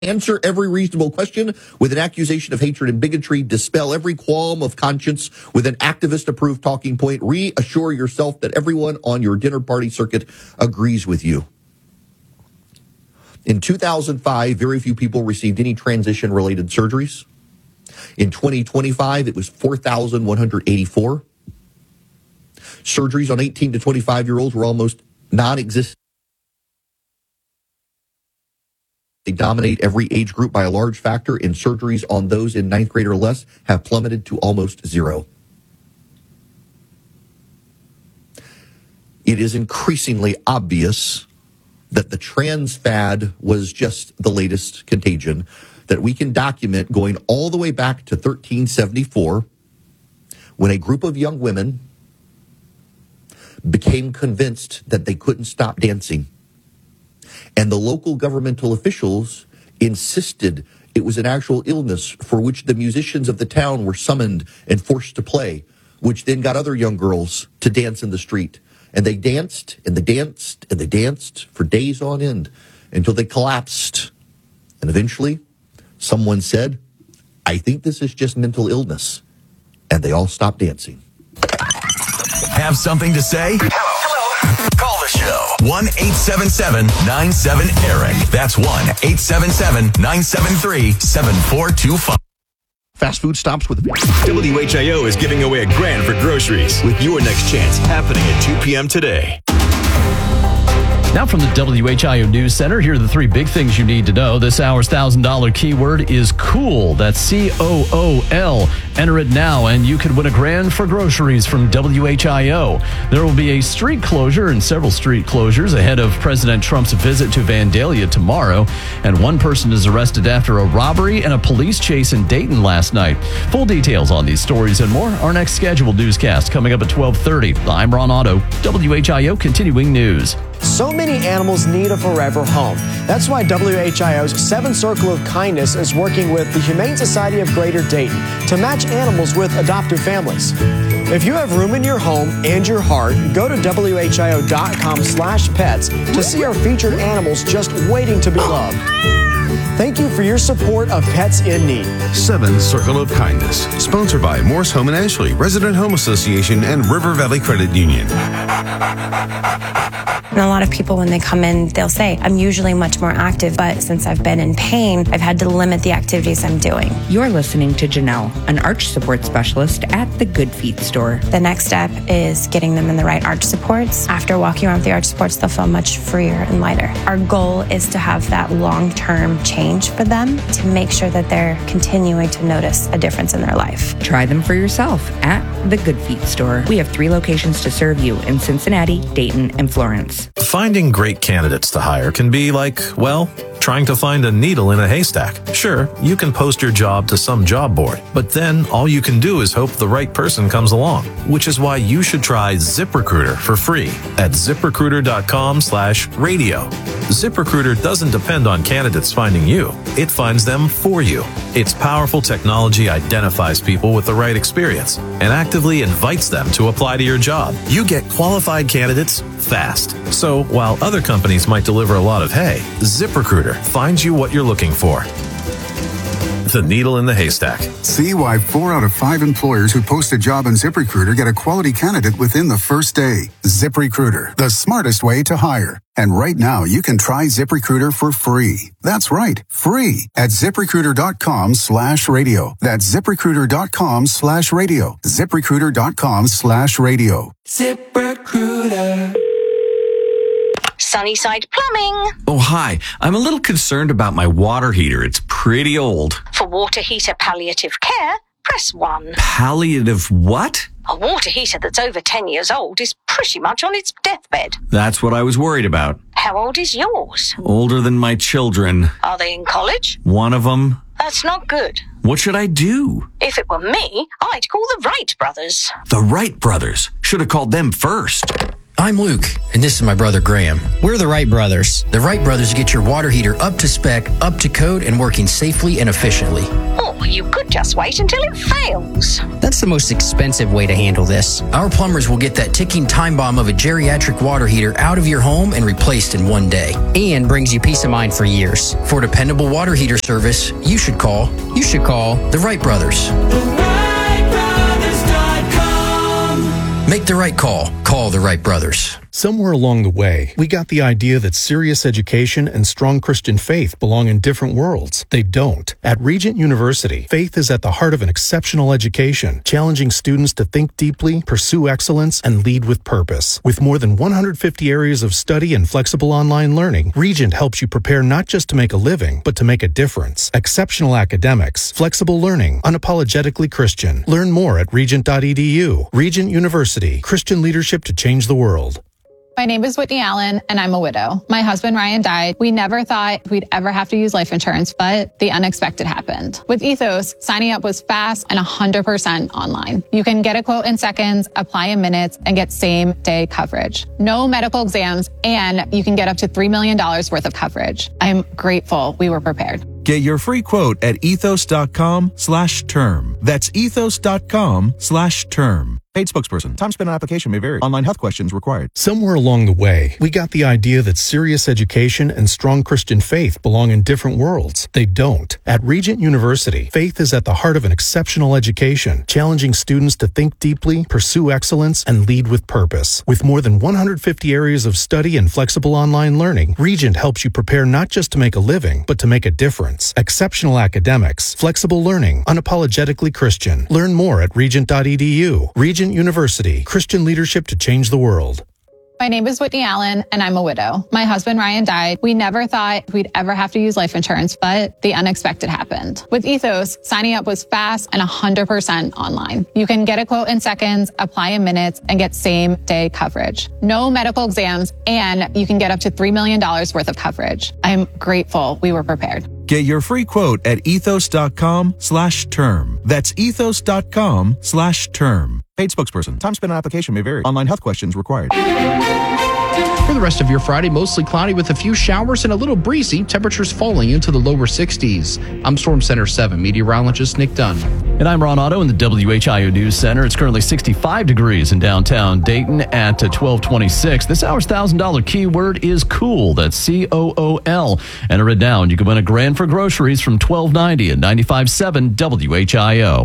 Answer every reasonable question with an accusation of hatred and bigotry. Dispel every qualm of conscience with an activist-approved talking point. Reassure yourself that everyone on your dinner party circuit agrees with you. In 2005, very few people received any transition-related surgeries. In 2025, it was 4,184. Surgeries on 18 to 25-year-olds were almost non-existent. They dominate every age group by a large factor, and surgeries on those in ninth grade or less have plummeted to almost zero. It is increasingly obvious that the trans fad was just the latest contagion that we can document going all the way back to 1374, when a group of young women became convinced that they couldn't stop dancing. And the local governmental officials insisted it was an actual illness for which the musicians of the town were summoned and forced to play, which then got other young girls to dance in the street. And they danced and they danced and they danced for days on end until they collapsed. And eventually, someone said, "I think this is just mental illness." And they all stopped dancing. Have something to say? Hello. Call the show. 1-877-97-ERIC. That's 1-877-973-7425. Fast food stops with WHIO is giving away $1,000 for groceries with your next chance happening at 2 p.m. today. Now from the WHIO News Center, here are the three big things you need to know. This hour's $1,000 keyword is cool. That's COOL. Enter it now, and you could win $1,000 for groceries from WHIO. There will be a street closure and several street closures ahead of President Trump's visit to Vandalia tomorrow. And one person is arrested after a robbery and a police chase in Dayton last night. Full details on these stories and more. Our next scheduled newscast coming up at 12:30. I'm Ron Otto, WHIO Continuing News. So many animals need a forever home. That's why WHIO's 7 Circle of Kindness is working with the Humane Society of Greater Dayton to match animals with adoptive families. If you have room in your home and your heart, go to WHIO.com/pets to see our featured animals just waiting to be loved. Thank you for your support of Pets in Need. 7 Circle of Kindness, sponsored by Morse Home and Ashley, Resident Home Association, and River Valley Credit Union. And a lot of people, when they come in, they'll say, I'm usually much more active, but since I've been in pain, I've had to limit the activities I'm doing. You're listening to Janelle, an arch support specialist at the Good Feet store. The next step is getting them in the right arch supports. After walking around with the arch supports, they'll feel much freer and lighter. Our goal is to have that long-term change for them to make sure that they're continuing to notice a difference in their life. Try them for yourself at the Good Feet store. We have 3 locations to serve you in Cincinnati, Dayton, and Florence. Finding great candidates to hire can be like, well, trying to find a needle in a haystack. Sure, you can post your job to some job board, but then all you can do is hope the right person comes along, which is why you should try ZipRecruiter for free at ZipRecruiter.com/radio. ZipRecruiter doesn't depend on candidates finding you. It finds them for you. Its powerful technology identifies people with the right experience and actively invites them to apply to your job. You get qualified candidates fast. So while other companies might deliver a lot of hay, ZipRecruiter finds you what you're looking for. The needle in the haystack. See why 4 out of 5 employers who post a job on ZipRecruiter get a quality candidate within the first day. ZipRecruiter, the smartest way to hire. And right now, you can try ZipRecruiter for free. That's right, free at ZipRecruiter.com/radio. That's ZipRecruiter.com/radio. ZipRecruiter.com/radio. ZipRecruiter. Sunnyside Plumbing. Oh, hi. I'm a little concerned about my water heater. It's pretty old. For water heater palliative care, press 1. Palliative what? A water heater that's over 10 years old is pretty much on its deathbed. That's what I was worried about. How old is yours? Older than my children. Are they in college? One of them. That's not good. What should I do? If it were me, I'd call the Wright brothers. The Wright brothers? Should have called them first. I'm Luke, and this is my brother Graham. We're the Wright Brothers. The Wright Brothers get your water heater up to spec, up to code, and working safely and efficiently. Or you could just wait until it fails. That's the most expensive way to handle this. Our plumbers will get that ticking time bomb of a geriatric water heater out of your home and replaced in one day. And brings you peace of mind for years. For dependable water heater service, you should call the Wright Brothers. Make the right call. Call the Wright Brothers. Somewhere along the way, we got the idea that serious education and strong Christian faith belong in different worlds. They don't. At Regent University, faith is at the heart of an exceptional education, challenging students to think deeply, pursue excellence, and lead with purpose. With more than 150 areas of study and flexible online learning, Regent helps you prepare not just to make a living, but to make a difference. Exceptional academics, flexible learning, unapologetically Christian. Learn more at regent.edu. Regent University, Christian leadership to change the world. My name is Whitney Allen, and I'm a widow. My husband, Ryan, died. We never thought we'd ever have to use life insurance, but the unexpected happened. With Ethos, signing up was fast and 100% online. You can get a quote in seconds, apply in minutes, and get same-day coverage. No medical exams, and you can get up to $3 million worth of coverage. I'm grateful we were prepared. Get your free quote at ethos.com/term. That's ethos.com/term. Paid spokesperson. Time spent on application may vary. Online health questions required. Somewhere along the way, we got the idea that serious education and strong Christian faith belong in different worlds. They don't. At Regent University, faith is at the heart of an exceptional education, challenging students to think deeply, pursue excellence, and lead with purpose. With more than 150 areas of study and flexible online learning, Regent helps you prepare not just to make a living, but to make a difference. Exceptional academics, flexible learning, unapologetically Christian. Learn more at regent.edu. Regent University, Christian leadership to change the world. My name is Whitney Allen, and I'm a widow. My husband, Ryan, died. We never thought we'd ever have to use life insurance, but the unexpected happened. With Ethos, signing up was fast and 100% online. You can get a quote in seconds, apply in minutes, and get same-day coverage. No medical exams, and you can get up to $3 million worth of coverage. I'm grateful we were prepared. Get your free quote at ethos.com/term. That's ethos.com/term. Paid spokesperson. Time spent on application may vary. Online health questions required. For the rest of your Friday, mostly cloudy with a few showers and a little breezy. Temperatures falling into the lower 60s. I'm Storm Center 7 meteorologist Nick Dunn. And I'm Ron Otto in the WHIO News Center. It's currently 65 degrees in downtown Dayton at 1226. This hour's $1,000 keyword is cool. That's COOL. Enter it now and you can win $1,000 for groceries from 1290 and 95.7 WHIO.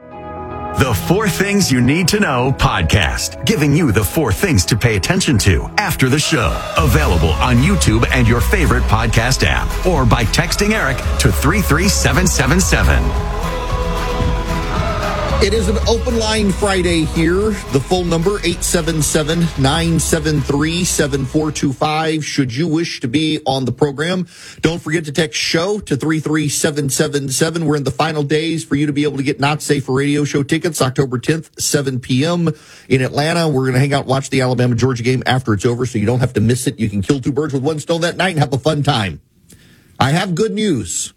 The 4 Things You Need to Know podcast, giving you the 4 things to pay attention to after the show. Available on YouTube and your favorite podcast app, or by texting Eric to 33777. It is an open line Friday here. The phone number, 877-973-7425. Should you wish to be on the program, don't forget to text SHOW to 33777. We're in the final days for you to be able to get Not Safe for Radio show tickets, October 10th, 7 p.m. in Atlanta. We're going to hang out and watch the Alabama-Georgia game after it's over, so you don't have to miss it. You can kill 2 birds with 1 stone that night and have a fun time. I have good news.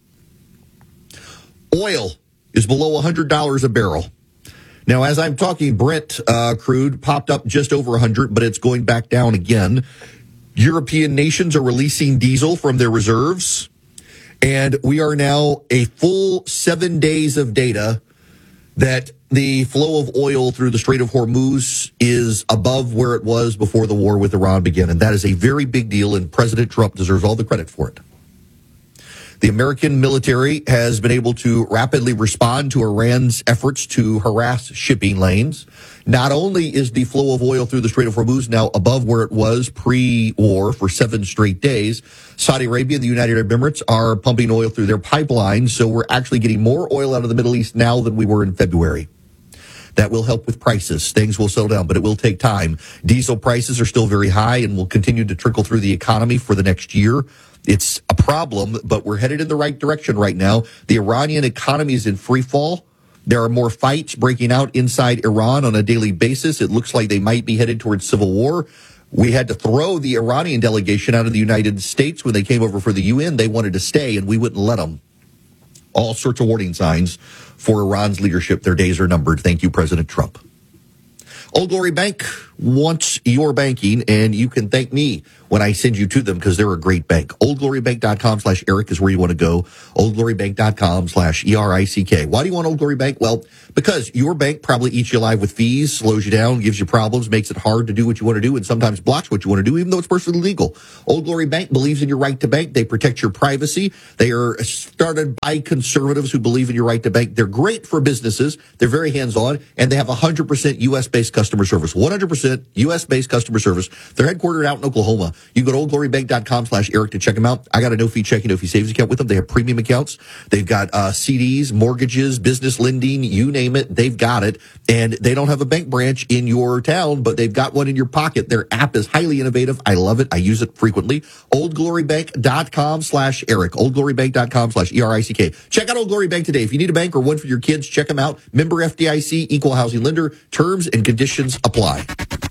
Oil is below $100 a barrel. Now, as I'm talking, Brent crude popped up just over 100, but it's going back down again. European nations are releasing diesel from their reserves, and we are now a full 7 days of data that the flow of oil through the Strait of Hormuz is above where it was before the war with Iran began, and that is a very big deal, and President Trump deserves all the credit for it. The American military has been able to rapidly respond to Iran's efforts to harass shipping lanes. Not only is the flow of oil through the Strait of Hormuz now above where it was pre-war for 7 straight days, Saudi Arabia and the United Arab Emirates are pumping oil through their pipelines, so we're actually getting more oil out of the Middle East now than we were in February. That will help with prices. Things will settle down, but it will take time. Diesel prices are still very high and will continue to trickle through the economy for the next year. It's a problem, but we're headed in the right direction right now. The Iranian economy is in free fall. There are more fights breaking out inside Iran on a daily basis. It looks like they might be headed towards civil war. We had to throw the Iranian delegation out of the United States when they came over for the UN. They wanted to stay, and we wouldn't let them. All sorts of warning signs for Iran's leadership. Their days are numbered. Thank you, President Trump. Old Glory Bank wants your banking, and you can thank me when I send you to them because they're a great bank. OldGloryBank.com/Eric is where you want to go. OldGloryBank.com/ERICK. Why do you want Old Glory Bank? Well, because your bank probably eats you alive with fees, slows you down, gives you problems, makes it hard to do what you want to do, and sometimes blocks what you want to do, even though it's personally legal. Old Glory Bank believes in your right to bank. They protect your privacy. They are started by conservatives who believe in your right to bank. They're great for businesses. They're very hands-on, and they have 100% U.S.-based customer service. 100% U.S.-based customer service. They're headquartered out in Oklahoma. You can go to oldglorybank.com/Eric to check them out. I got a no-fee checking, no-fee savings account with them. They have premium accounts. They've got CDs, mortgages, business lending, you name it. They've got it. And they don't have a bank branch in your town, but they've got one in your pocket. Their app is highly innovative. I love it. I use it frequently. oldglorybank.com/Eric. oldglorybank.com/ERICK. Check out Old Glory Bank today. If you need a bank or one for your kids, check them out. Member FDIC, equal housing lender. Terms and conditions apply.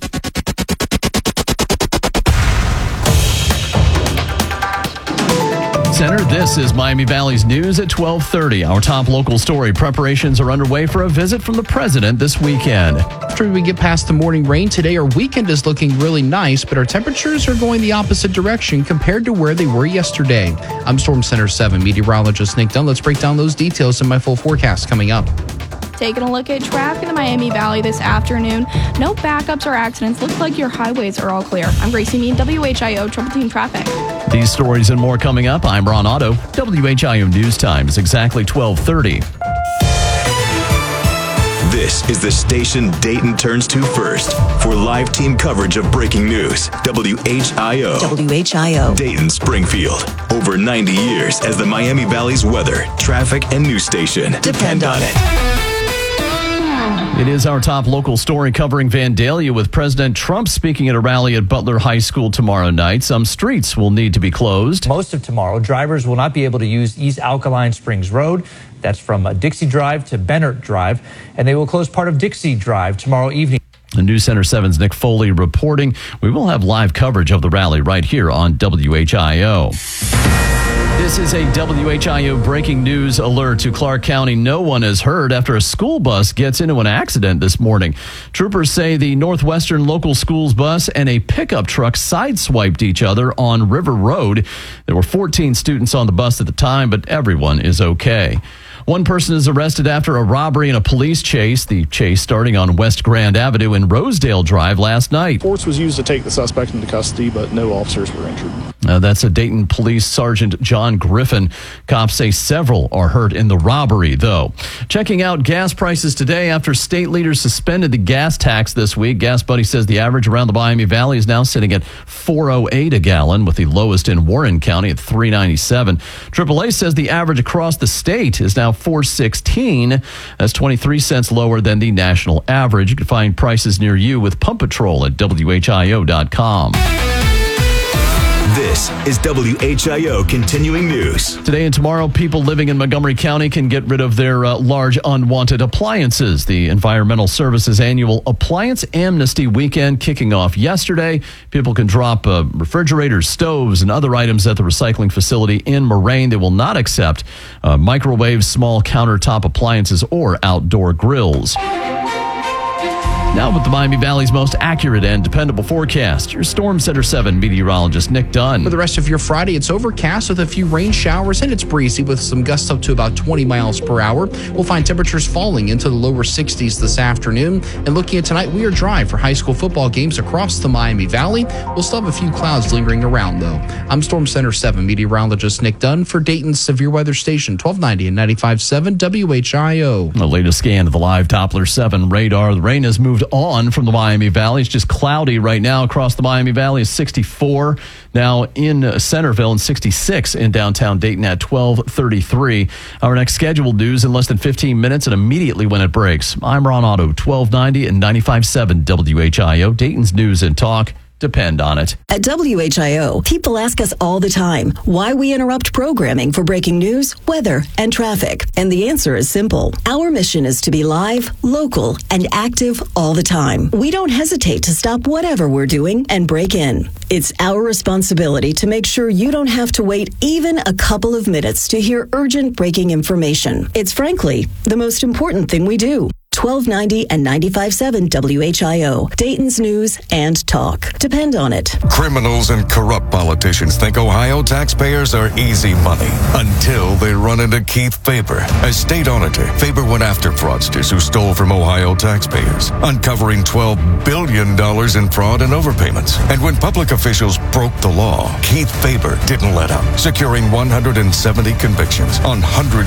Center. This is Miami Valley's news at 12:30. Our top local story. Preparations are underway for a visit from the president this weekend. After we get past the morning rain today, our weekend is looking really nice, but our temperatures are going the opposite direction compared to where they were yesterday. I'm Storm Center 7 meteorologist Nick Dunn. Let's break down those details in my full forecast coming up. Taking a look at traffic in the Miami Valley this afternoon. No backups or accidents. Looks like your highways are all clear. I'm Gracie Mean, WHIO Trouble Team Traffic. These stories and more coming up. I'm Ron Otto. WHIO News Time is exactly 12:30. This is the station Dayton turns to first for live team coverage of breaking news. WHIO. WHIO. Dayton Springfield. Over 90 years as the Miami Valley's weather, traffic, and news station. Depend on it. It is our top local story covering Vandalia with President Trump speaking at a rally at Butler High School tomorrow night. Some streets will need to be closed. Most of tomorrow, drivers will not be able to use East Alkaline Springs Road. That's from Dixie Drive to Bennett Drive. And they will close part of Dixie Drive tomorrow evening. The News Center 7's Nick Foley reporting. We will have live coverage of the rally right here on WHIO. This is a WHIO breaking news alert to Clark County. No one is hurt after a school bus gets into an accident this morning. Troopers say the Northwestern local schools bus and a pickup truck sideswiped each other on River Road. There were 14 students on the bus at the time, but everyone is okay. One person is arrested after a robbery and a police chase. The chase starting on West Grand Avenue and Rosedale Drive last night. Force was used to take the suspect into custody, but no officers were injured. That's a Dayton Police Sergeant John Griffin. Cops say several are hurt in the robbery, though. Checking out gas prices today after state leaders suspended the gas tax this week. Gas Buddy says the average around the Miami Valley is now sitting at $4.08 a gallon, with the lowest in Warren County at $3.97. AAA says the average across the state is now $4.16. That's 23 cents lower than the national average. You can find prices near you with Pump Patrol at WHIO.com. This is WHIO Continuing News. Today and tomorrow, people living in Montgomery County can get rid of their large unwanted appliances. The Environmental Services Annual Appliance Amnesty Weekend kicking off yesterday. People can drop refrigerators, stoves, and other items at the recycling facility in Moraine. They will not accept microwaves, small countertop appliances, or outdoor grills. Now with the Miami Valley's most accurate and dependable forecast, your Storm Center 7 meteorologist Nick Dunn. For the rest of your Friday, it's overcast with a few rain showers, and it's breezy with some gusts up to about 20 miles per hour. We'll find temperatures falling into the lower 60s this afternoon. And looking at tonight, we are dry for high school football games across the Miami Valley. We'll still have a few clouds lingering around, though. I'm Storm Center 7 meteorologist Nick Dunn for Dayton's Severe Weather Station, 1290 and 95.7 WHIO. The latest scan of the live Doppler 7 radar. The rain has moved on from the Miami Valley. It's just cloudy right now across the Miami Valley. Is 64 now in Centerville and 66 in downtown Dayton at 12:33. Our next scheduled news in less than 15 minutes and immediately when it breaks. I'm Ron Otto, 1290 and 95.7 WHIO, Dayton's News and Talk. Depend on it. At WHIO, people ask us all the time why we interrupt programming for breaking news, weather, and traffic. And the answer is simple. Our mission is to be live, local, and active all the time. We don't hesitate to stop whatever we're doing and break in. It's our responsibility to make sure you don't have to wait even a couple of minutes to hear urgent breaking information. It's frankly the most important thing we do. 1290 and 95.7 WHIO. Dayton's news and talk. Depend on it. Criminals and corrupt politicians think Ohio taxpayers are easy money until they run into Keith Faber. As state auditor, Faber went after fraudsters who stole from Ohio taxpayers, uncovering $12 billion in fraud and overpayments. And when public officials broke the law, Keith Faber didn't let up, securing 170 convictions on hundreds